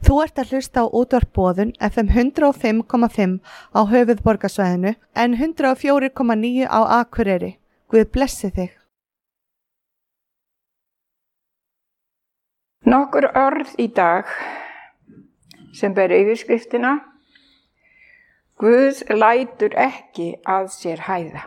Þú ert að hlusta á útvarp Boðun FM 105,5 á höfuðborgarsvæðinu en 104,9 á Akureyri. Guð blessi þig. Nokkur orð í dag sem ber yfirskriftina Guð lætur ekki að sér hæða.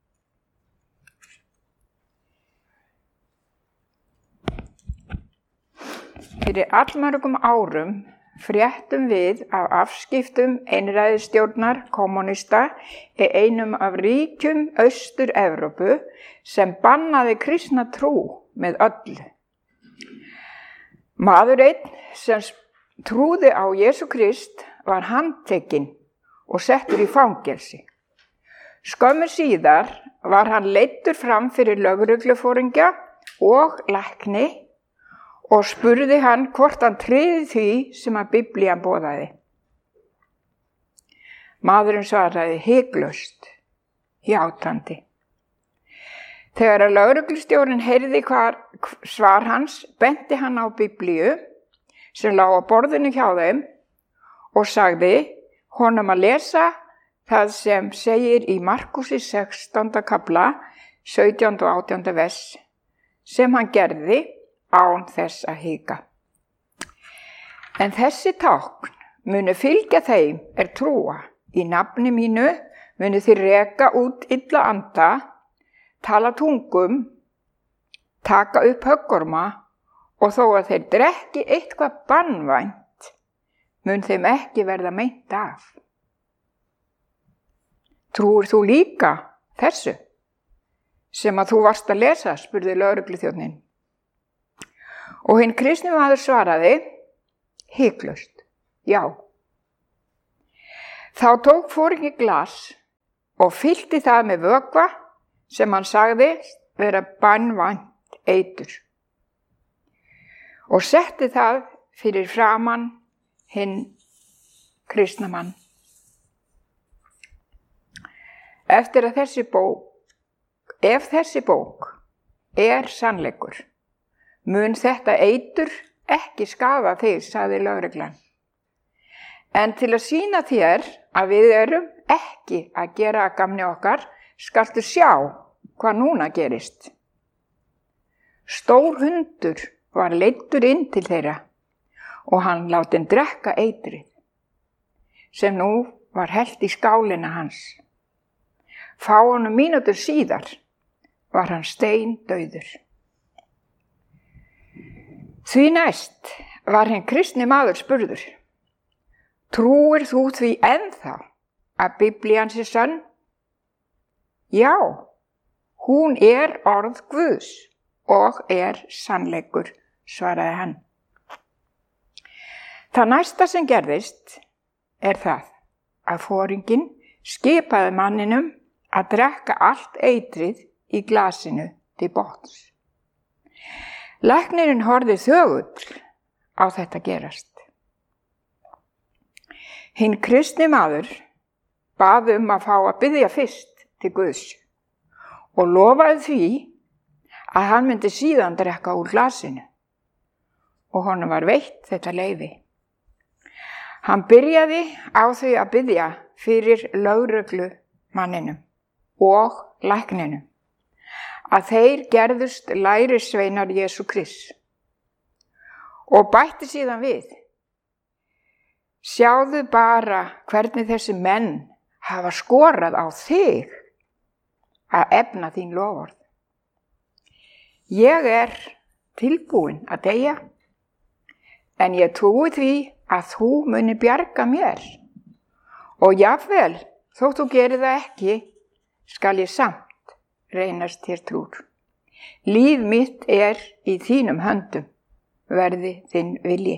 Fyrir allmörgum árum fréttum við af afskiptum einræðisstjórnar kommúnista í einum af ríkjum Austur-Evrópu sem bannaði kristna trú með öllu. Maður einn sem trúði á Jesú Krist var handtekinn og settur í fangelsi. Skömmu síðar var hann leiddur fram fyrir lögregluforingja og lækni og spurði hann hvort hann tryði því sem að Biblían boðaði. Maðurinn svaraði hiklaust, játandi. Þegar að lögreglustjórinn heyrði svar hans, benti hann á Biblíu sem lá á borðinu hjá þeim og sagði honum að lesa það sem segir í Markusi 16. kafla, 17. og 18. vers, sem hann gerði án þess að hika. En þessi tákn munu fylgja þeim trúa. Í nafni mínu munu þið reka út illa anda, tala tungum, taka upp höggorma og þó að þeir drekki eitthvað banvænt, mun þeim ekki verða meint af. Trúir þú líka þessu sem að þú varst að lesa, spurði lögregluþjónninn. Og hinn kristni maður svaraði, hiklaust, já. Þá tók foringi glas og fyllti það með vökva sem hann sagði vera banvænt eitur. Og setti það fyrir framan hinn kristna mann. Ef þessi bók sannleikur, mun þetta eitur ekki skaða þig, sagði lögreglan. En til að sýna þér að við erum ekki að gera að gamni okkar, skaltu sjá hvað núna gerist. Stór hundur var leiddur inn til þeirra og hann látinn drekka eitrið, sem nú var hellt í skálina hans. Fáeinum mínútur síðar var hann steindauður. Því næst var hinn kristni maður spurður, trúir þú því ennþá að Biblían sé sönn? Já, hún orð Guðs og sannleikur, svaraði hann. Það næsta sem gerðist það að foringinn skipaði manninum að drekka allt eitrið í glasinu til botns. Læknirinn horfði þögull á þetta gerast. Hinn kristni maður bað að fá að biðja fyrst til Guðs og lofaði því að hann myndi síðan drekka úr glasinu og honum var veitt þetta leyfi. Hann byrjaði á því að biðja fyrir lögreglumanninum og lækninum að þeir gerðust lærisveinar Jesú Krists og bætti síðan við. Sjáðu bara hvernig þessi menn hafa skorað á þig að efna þín loforð. Ég tilbúin að deyja, en ég trúi því að þú muni bjarga mér. Og jafnvel, þótt þú gerir það ekki, skal ég samt reynast þér trúr. Líf mitt í þínum höndum, verði þinn vilji.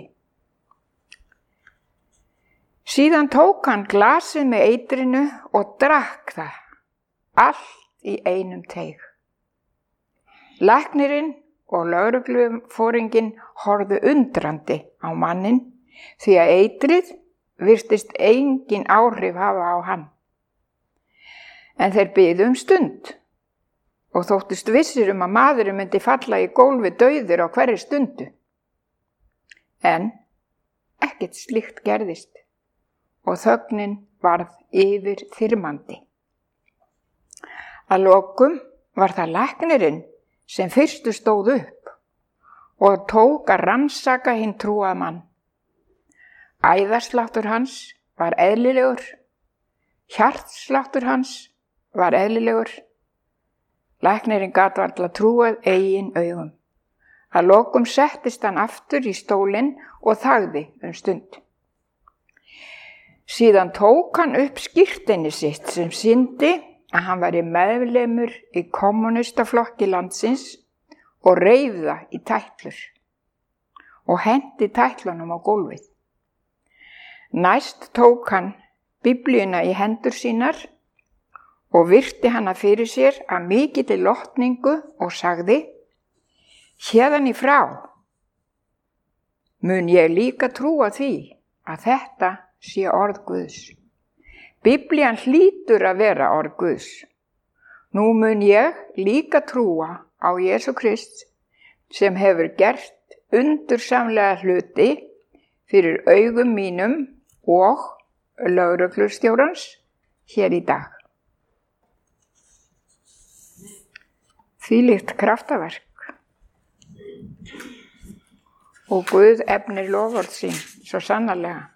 Síðan tók hann glasið með eitrinu og drakk það, allt í einum teyg. Læknirinn og lögregluforinginn horfðu undrandi á manninn, því að eitrið virtist engin áhrif hafa á hann. En þeir biðu stund og þóttust vissir að maðurinn myndi falla í gólfi dauður á hverri stundu. En ekkert slíkt gerðist og þögnin varð yfir þyrmandi. Að lokum var það læknirinn sem fyrstu stóð upp og tók að rannsaka hinn trúaða mann. Æðasláttur hans var eðlilegur, hjartsláttur hans var eðlilegur. Læknirinn gat varla trúað eigin augum. Að lokum settist hann aftur í stólinn og þagði stund. Síðan tók hann upp skírteini sitt sem sýndi að hann væri meðlimur í kommúnistaflokki landsins og reif það í tætlur og henti tætlunum á gólfið. Næst tók hann Biblíuna í hendur sínar og virti hana fyrir sér af mikilli lotningu og sagði: Héðan í frá mun ég líka trúa því að þetta sé orð Guðs. Biblían hlýtur að vera orð Guðs. Nú mun ég líka trúa á Jesú Krist sem hefur gert undursamlega hluti fyrir augum mínum og lögreglustjórans hér í dag. Þvílíkt kraftaverk og Guð efnir loforð sín svo sannarlega.